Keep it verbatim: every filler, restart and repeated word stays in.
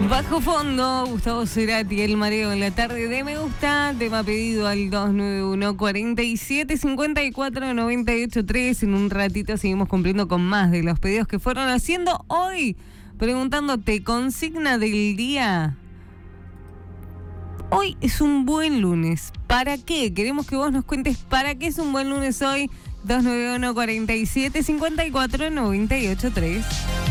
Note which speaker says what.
Speaker 1: Bajo fondo, Gustavo Cerati, El mareo en la tarde de Me Gusta, tema pedido al dos nueve uno, cuatro siete, cinco cuatro, nueve ocho tres. En un ratito seguimos cumpliendo con más de los pedidos que fueron haciendo hoy. Preguntándote, consigna del día. Hoy es un buen lunes. ¿Para qué? Queremos que vos nos cuentes para qué es un buen lunes hoy. dos nueve uno, cuatro siete, cinco cuatro, nueve ocho tres.